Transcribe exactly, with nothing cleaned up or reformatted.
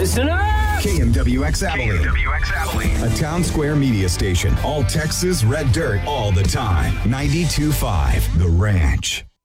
Listen up! K M W X Abilene. K M W X Abilene. A Town Square media station. All Texas red dirt all the time. ninety-two point five The Ranch.